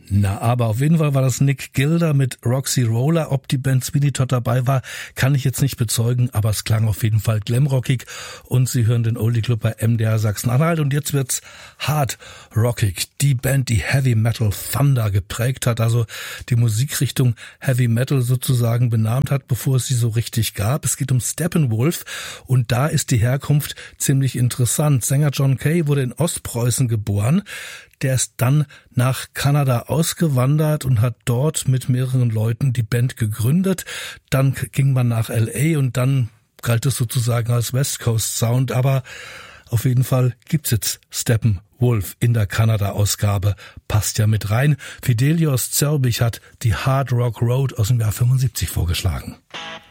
Na, aber auf jeden Fall war das Nick Gilder mit Roxy Roller. Ob die Band Sweeney Todd dabei war, kann ich jetzt nicht bezeugen, aber es klang auf jeden Fall glamrockig und Sie hören den Oldie Club bei MDR Sachsen-Anhalt und jetzt wird's hard rockig. Die Band, die Heavy Metal Thunder geprägt hat, also die Musikrichtung Heavy Metal sozusagen benannt hat, bevor es sie so richtig gab. Es geht um Steppenwolf und da ist die Herkunft ziemlich interessant. Sänger John Kay wurde in Ostpreußen geboren. Der ist dann nach Kanada ausgewandert und hat dort mit mehreren Leuten die Band gegründet. Dann ging man nach L.A. und dann galt es sozusagen als West Coast Sound. Aber auf jeden Fall gibt's jetzt Steppenwolf in der Kanada-Ausgabe. Passt ja mit rein. Fidelios Zerbich hat die Hard Rock Road aus dem Jahr 75 vorgeschlagen.